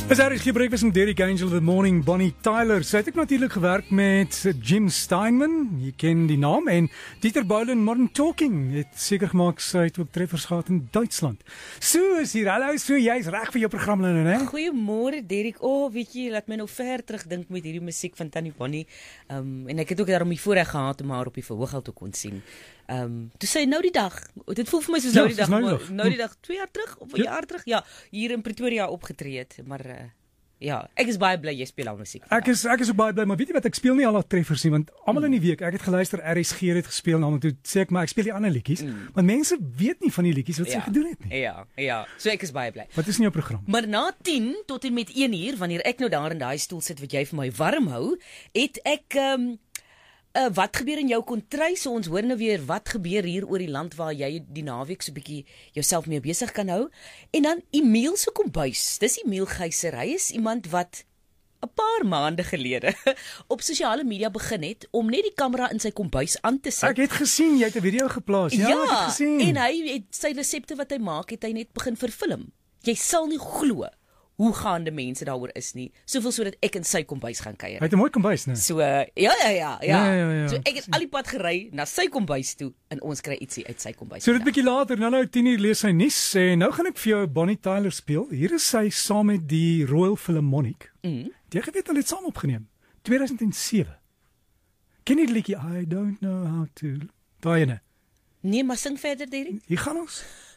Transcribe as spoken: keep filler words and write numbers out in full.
As daar is gebruik was met Derek Angel of the Morning, Bonnie Tyler. Sy het ook natuurlijk gewerk met Jim Steinman, jy ken die naam, en Dieter Bohlen, Modern Talking, het seker gemaak sy het ook treffers gehad in Duitsland. So is hier, hallo, so jy is reg vir jou program, né? Goeiemôre Derek, oh weet jy, laat my nou ver terugdink met hierdie musiek van Tannie Bonnie, um, en ek het ook daarom die voorreg gehad om haar op die verhoog al te kon sien. Um, toe sê nou die dag, dit voel vir my soos ja, nou die dag, nou die maar, dag. nou die dag, twee jaar terug, of een Ja. jaar terug, ja, hier in Pretoria opgetree het, maar uh, ja, ek is baie bly jy speel al musiek. Ek is, ek is ook baie bly, maar weet jy wat, ek speel nie al haar treffers nie, want allemaal in die week, ek het geluister, R S G het gespeel, en allemaal toe sê ek, maar ek speel die ander liedjies, mm. want mense weet nie van die liedjies wat ja. sy gedoen het nie. Ja, ja, so ek is baie bly. Wat is in jou program? Maar na tien tot en met een uur, wanneer ek nou daar in daai stoel sit wat jy vir my warm hou, het ek um, uh, wat gebeur in jou kontry, so ons hoor nou weer wat gebeur hier oor die land waar jy die naweek so bietjie jouself mee besig kan hou. En dan Emiel se kombuis. Dis Emiel Geyser. Hy is iemand wat 'n paar maande gelede op sosiale media begin het om net die kamera in sy kombuis aan te sit. Ek het gesien, jy het 'n video geplaas. Ja, ja ek het gesien. En hy het sy resepte wat hy maak, het hy net begin verfilm. Jy sal nie glo hoe gaande mense daaroor is nie. Soveel sodat ek in sy kombuis gaan kuier. Hy het 'n mooi kombuis, né? So, ja, ja, ja, ja. Ja, ja, ja. So ek het al die pad gery na sy kombuis toe en ons kry ietsie uit sy kombuis. So dit bietjie later, nou nou tien uur lees sy nuus en nou gaan ek vir jou Bonnie Tyler speel. Hier is sy saam met die Royal Philharmonic. Mm. Jy geweet hulle het saam opgeneem. twee duisend sewe. Ken jy die liedjie I don't know how to... Daai ene. Nee, maar sing verder, Derek. Hier gaan ons.